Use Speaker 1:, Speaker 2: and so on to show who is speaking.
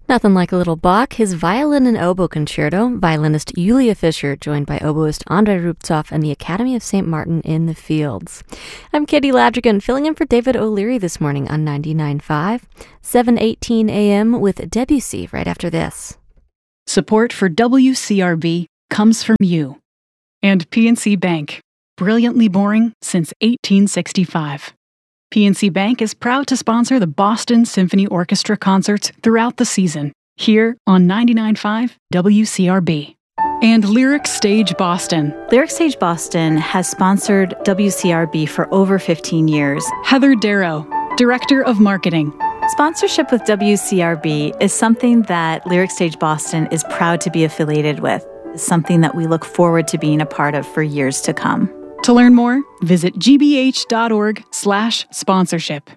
Speaker 1: Nothing like a little Bach, his violin and oboe concerto, violinist Julia Fischer, joined by oboist Andrei Rubtsov and the Academy of St. Martin in the Fields. I'm Katie Ladrigan, filling in for David O'Leary this morning on 99.5, 7:18 a.m. with Debussy right after this.
Speaker 2: Support for WCRB comes from you and PNC Bank, brilliantly boring since 1865. PNC Bank is proud to sponsor the Boston Symphony Orchestra concerts throughout the season, here on 99.5 WCRB. And Lyric Stage Boston.
Speaker 3: Lyric Stage Boston has sponsored WCRB for over 15 years.
Speaker 2: Heather Darrow, Director of Marketing.
Speaker 3: Sponsorship with WCRB is something that Lyric Stage Boston is proud to be affiliated with. It's something that we look forward to being a part of for years to come.
Speaker 2: To learn more, visit gbh.org/sponsorship.